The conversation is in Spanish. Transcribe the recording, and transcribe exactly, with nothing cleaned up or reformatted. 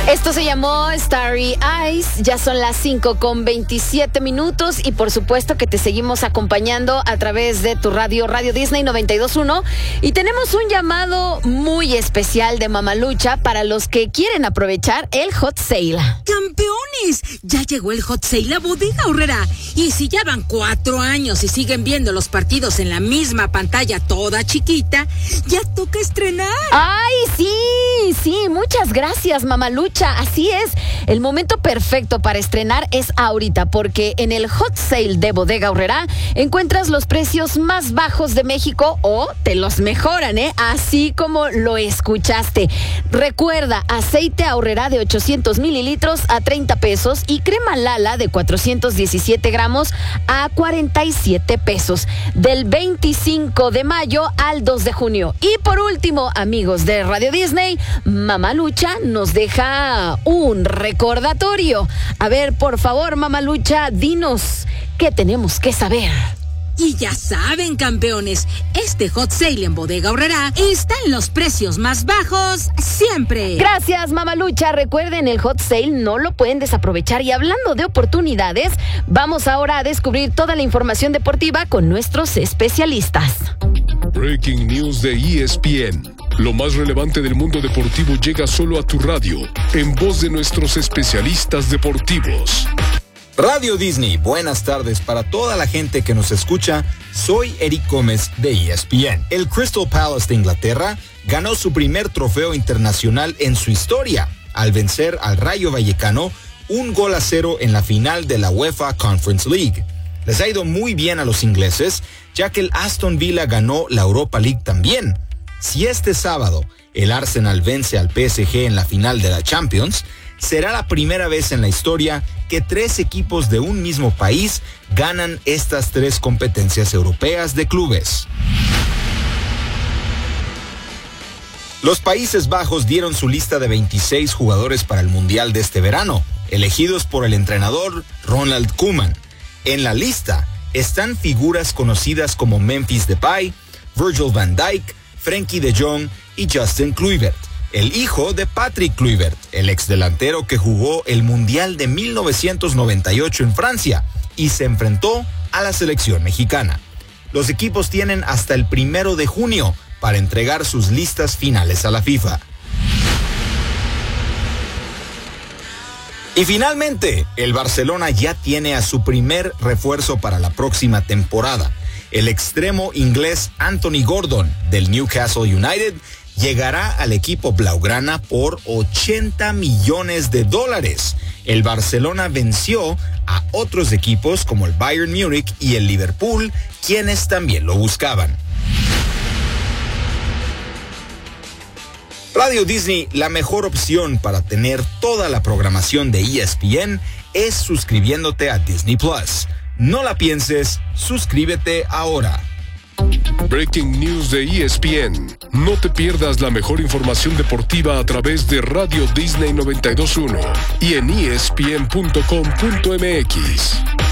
Esto se llamó Starry Eyes, ya son las cinco con veintisiete minutos y por supuesto que te seguimos acompañando a través de tu radio, Radio Disney noventa y dos punto uno, y tenemos un llamado muy especial de Mamalucha para los que quieren aprovechar el Hot Sale. ¡Campeones! Ya llegó el Hot Sale a Bodega Aurrerá, y si ya van cuatro años y siguen viendo los partidos en la misma pantalla toda chiquita, ya toca estrenar. ¡Ay, sí! Sí, muchas gracias, Mamalucha. Así es, el momento perfecto para estrenar es ahorita, porque en el Hot Sale de Bodega Aurrerá encuentras los precios más bajos de México o te los mejoran, ¿eh? Así como lo escuchaste. Recuerda, aceite Aurrerá de ochocientos mililitros a treinta pesos y crema Lala de cuatrocientos diecisiete gramos a cuarenta y siete pesos. Del veinticinco de mayo al dos de junio. Y por último, amigos de Radio Disney, Mamalucha nos deja un recordatorio. A ver, por favor, Mamalucha, dinos qué tenemos que saber. Y ya saben, campeones, este Hot Sale en Bodega Aurrerá está en los precios más bajos siempre. Gracias, Mamalucha. Recuerden, el Hot Sale no lo pueden desaprovechar. Y hablando de oportunidades, vamos ahora a descubrir toda la información deportiva con nuestros especialistas. Breaking News de E S P N. Lo más relevante del mundo deportivo llega solo a tu radio, en voz de nuestros especialistas deportivos. Radio Disney, buenas tardes para toda la gente que nos escucha. Soy Eric Gómez de E S P N. El Crystal Palace de Inglaterra ganó su primer trofeo internacional en su historia al vencer al Rayo Vallecano un gol a cero en la final de la UEFA Conference League. Les ha ido muy bien a los ingleses, ya que el Aston Villa ganó la Europa League también. Si este sábado el Arsenal vence al P S G en la final de la Champions, será la primera vez en la historia que tres equipos de un mismo país ganan estas tres competencias europeas de clubes. Los Países Bajos dieron su lista de veintiséis jugadores para el Mundial de este verano, elegidos por el entrenador Ronald Koeman. En la lista están figuras conocidas como Memphis Depay, Virgil van Dijk, Frenkie de Jong y Justin Kluivert, el hijo de Patrick Kluivert, el exdelantero que jugó el Mundial de mil novecientos noventa y ocho en Francia y se enfrentó a la selección mexicana. Los equipos tienen hasta el primero de junio para entregar sus listas finales a la FIFA. Y finalmente, el Barcelona ya tiene a su primer refuerzo para la próxima temporada. El extremo inglés Anthony Gordon del Newcastle United llegará al equipo blaugrana por ochenta millones de dólares. El Barcelona venció a otros equipos como el Bayern Múnich y el Liverpool, quienes también lo buscaban. Radio Disney, la mejor opción para tener toda la programación de E S P N es suscribiéndote a Disney Plus. No la pienses, suscríbete ahora. Breaking News de E S P N. No te pierdas la mejor información deportiva a través de Radio Disney noventa y dos punto uno y en E S P N punto com punto M X.